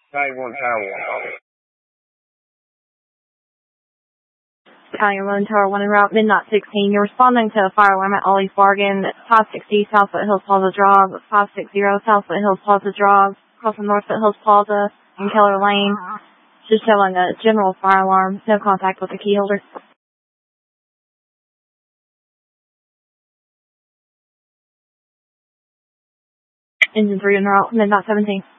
91 Tower 1. County Road Tower 1 en route, midnight 16. You're responding to a fire alarm at Ollie's Bargain, 560 South Foothills Plaza Drive, 560 South Foothills Plaza Drive, across from North Foothills Plaza and Keller Lane. Just showing a general fire alarm, no contact with the key holder. Engine 3 en route, midnight 17.